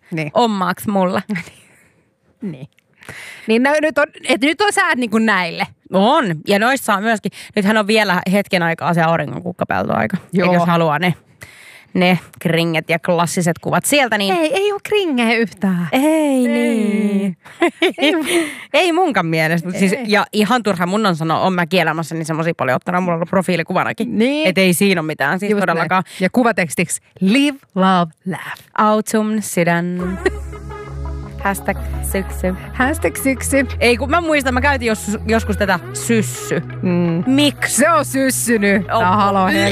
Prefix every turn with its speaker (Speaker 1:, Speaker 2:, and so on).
Speaker 1: ommaaks mulle.
Speaker 2: Niin. Niin nyt on säät niin kuin näille.
Speaker 1: On. Ja noissa saa myöskin, nythän on vielä hetken aikaa se auringon kukkapeltoaika.
Speaker 2: Joo.
Speaker 1: Jos haluaa ne kringet ja klassiset kuvat sieltä, niin...
Speaker 2: Ei ole kringejä yhtään.
Speaker 1: Ei niin. Ei munkaan mielestä. Siis, ja ihan turha mun on sanoa, on mäkin elämässäni semmosia paljon ottanut. Mulla on ollut profiilikuvanakin.
Speaker 2: Niin.
Speaker 1: Et ei siinä ole mitään siis todellakaan.
Speaker 2: Ne. Ja kuvatekstiksi live, love, laugh.
Speaker 1: Autumn sydän. #syksy.
Speaker 2: #syksy.
Speaker 1: Ei kun mä muistan, mä käytin joskus tätä syssy. Miksi?
Speaker 2: Se on syssynyt.
Speaker 1: Oh,